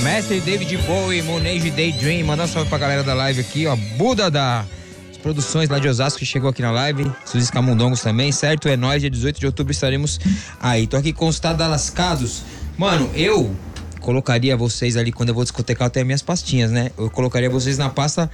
Mestre David Bowie, Moonage Daydream. Mandar um salve pra galera da live aqui, ó. Buda das produções lá de Osasco que chegou aqui na live. Suzy Camundongos também, certo? É nóis, dia 18 de outubro estaremos aí. Tô aqui com os Tadalascados. Mano, eu colocaria vocês ali, quando eu vou discotecar, eu tenho minhas pastinhas, né? Eu colocaria vocês na pasta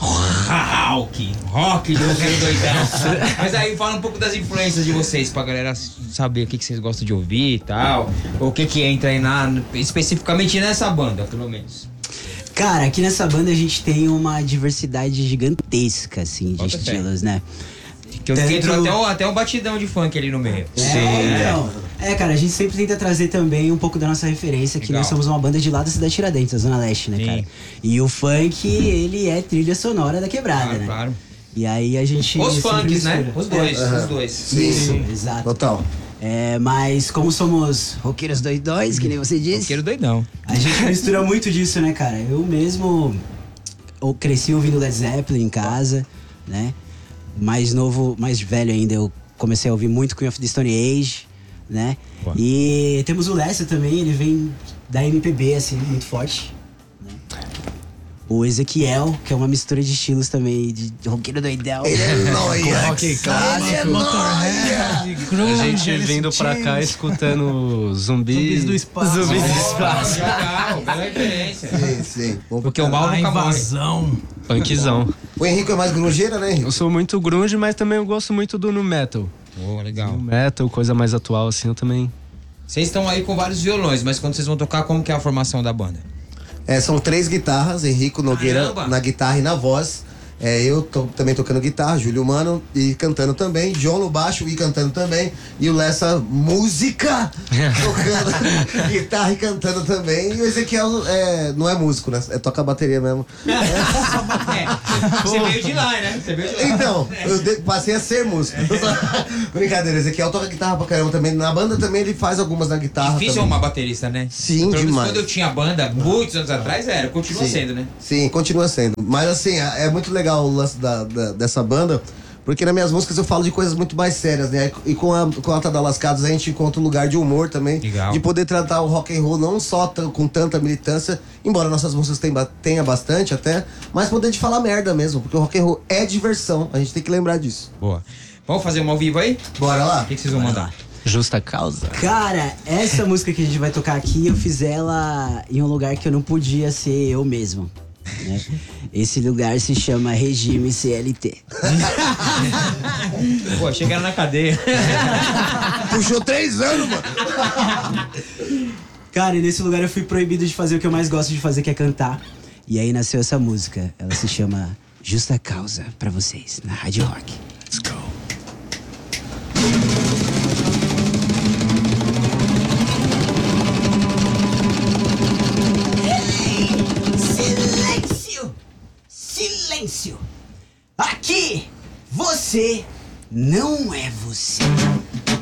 rock de roqueiro doidão. Mas aí fala um pouco das influências de vocês pra galera saber o que vocês gostam de ouvir e tal. Ou o que entra aí especificamente nessa banda, pelo menos. Cara, aqui nessa banda a gente tem uma diversidade gigantesca, assim, de estilos, né? Que entrou até um batidão de funk ali no meio. Cara, a gente sempre tenta trazer também um pouco da nossa referência, que nós somos uma banda de lá da cidade de Tiradentes, da Zona Leste, né, Sim. cara? E o funk, ele é trilha sonora da quebrada, né? Claro. E aí a gente... Os funks, né? Os dois. Sim, exato. Total. Mas como somos roqueiros doidões, que nem você disse... Roqueiro doidão. A gente mistura muito disso, né, cara? Eu mesmo cresci ouvindo Led Zeppelin em casa, né? Mais novo, mais velho ainda, eu comecei a ouvir muito Queen of the Stone Age, né? Ué. E temos o Lessa também, ele vem da MPB, assim, muito forte, né? O Ezequiel, que é uma mistura de estilos também, de roqueiro doidão. Rock clássico. A gente vindo pra cá escutando Zumbis do Espaço. Zumbis do Espaço. Legal, bela referência. Sim. Porque o mal nunca morre. Punkzão. O Henrique é mais grungeira, né, Henrique? Eu sou muito grunge, mas também eu gosto muito do nu metal. Legal. Nu metal, coisa mais atual assim, eu também. Vocês estão aí com vários violões, mas quando vocês vão tocar, como que é a formação da banda? São 3 guitarras, Henrique Nogueira na guitarra e na voz. Eu também tocando guitarra, Júlio Mano e cantando também, João no baixo e cantando também, e o Lessa música, tocando guitarra e cantando também, e o Ezequiel não é músico, né? Toca bateria mesmo. Você veio de lá, né? Então, eu passei a ser músico. Brincadeira, Ezequiel toca guitarra pra caramba também, na banda também ele faz algumas na guitarra. Difícil também. uma baterista, né? Sim, demais. Quando eu tinha banda, muitos anos atrás, continua sendo, né? Sim, continua sendo, mas assim, é muito legal o lance dessa banda, porque nas minhas músicas eu falo de coisas muito mais sérias, né? E com a Tadalascados a gente encontra um lugar de humor também. Legal. De poder tratar o rock and roll não só com tanta militância, embora nossas músicas tenha bastante até, mas poder de falar merda mesmo, porque o rock and roll é diversão, a gente tem que lembrar disso. Boa. Vamos fazer uma ao vivo aí? Bora lá? O que vocês vão mandar? Justa Causa. Cara, essa música que a gente vai tocar aqui, eu fiz ela em um lugar que eu não podia ser eu mesmo, né? Esse lugar se chama Regime CLT. Pô, chegaram na cadeia. Puxou 3 anos, mano. Cara, e nesse lugar eu fui proibido de fazer o que eu mais gosto de fazer, que é cantar. E aí nasceu essa música. Ela se chama Justa Causa, pra vocês, na Rádio Rock. Let's go. Silêncio! Aqui, você não é você.